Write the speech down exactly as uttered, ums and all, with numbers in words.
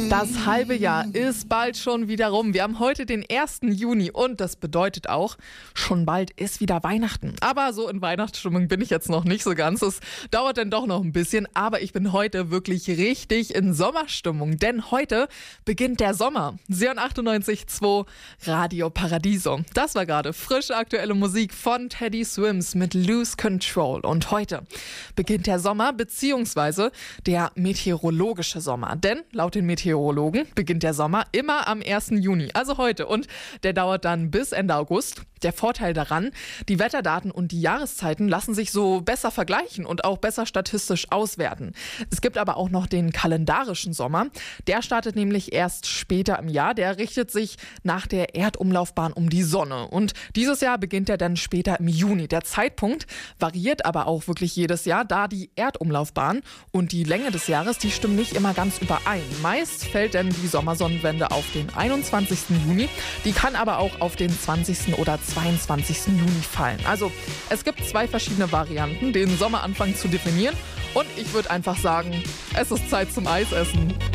Das halbe Jahr ist bald schon wieder rum. Wir haben heute den ersten Juni und das bedeutet auch, schon bald ist wieder Weihnachten. Aber so in Weihnachtsstimmung bin ich jetzt noch nicht so ganz. Es dauert dann doch noch ein bisschen, aber ich bin heute wirklich richtig in Sommerstimmung, denn heute beginnt der Sommer. Sion achtundneunzig Komma zwei Radio Paradiso. Das war gerade frische aktuelle Musik von Teddy Swims mit Lose Control. Und heute beginnt der Sommer bzw. der meteorologische Sommer. Denn laut den Meteorologen beginnt der Sommer immer am ersten Juni, also heute. Und der dauert dann bis Ende August. Der Vorteil daran, die Wetterdaten und die Jahreszeiten lassen sich so besser vergleichen und auch besser statistisch auswerten. Es gibt aber auch noch den kalendarischen Sommer. Der startet nämlich erst später im Jahr. Der richtet sich nach der Erdumlaufbahn um die Sonne. Und dieses Jahr beginnt er dann später im Juni. Der Zeitpunkt variiert aber auch wirklich jedes Jahr, da die Erdumlaufbahn und die Länge des Jahres, die stimmen nicht immer ganz überein. Meist fällt dann die Sommersonnenwende auf den einundzwanzigsten Juni. Die kann aber auch auf den zwanzigsten oder zweiundzwanzigsten Juni fallen. Also es gibt zwei verschiedene Varianten, den Sommeranfang zu definieren. Und ich würde einfach sagen, es ist Zeit zum Eisessen.